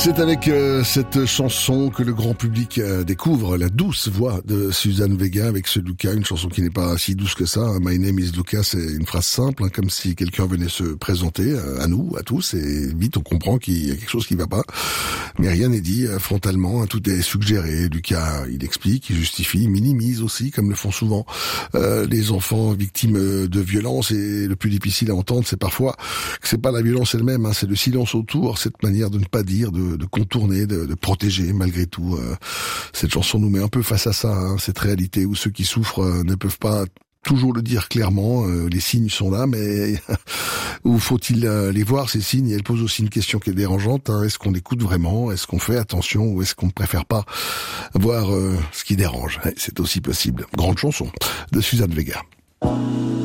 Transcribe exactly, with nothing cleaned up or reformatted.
C'est avec euh, cette chanson que le grand public euh, découvre la douce voix de Suzanne Vega avec ce Luca, une chanson qui n'est pas si douce que ça. Hein. My name is Luca, c'est une phrase simple, hein, comme si quelqu'un venait se présenter euh, à nous, à tous, et vite on comprend qu'il y a quelque chose qui va pas. Mais rien n'est dit euh, frontalement, hein, tout est suggéré. Lucas, il explique, il justifie, il minimise aussi, comme le font souvent euh, les enfants victimes de violence. Et le plus difficile à entendre, c'est parfois que c'est pas la violence elle-même, hein, c'est le silence autour, cette manière de ne pas dire, de, de contourner, de, de protéger malgré tout. Euh, cette chanson nous met un peu face à ça, hein, cette réalité où ceux qui souffrent euh, ne peuvent pas toujours le dire clairement, euh, les signes sont là, mais où faut-il euh, les voir, ces signes? Et elle pose aussi une question qui est dérangeante, hein. Est-ce qu'on écoute vraiment? Est-ce qu'on fait attention? Ou est-ce qu'on ne préfère pas voir euh, ce qui dérange? C'est aussi possible. Grande chanson de Suzanne Vega.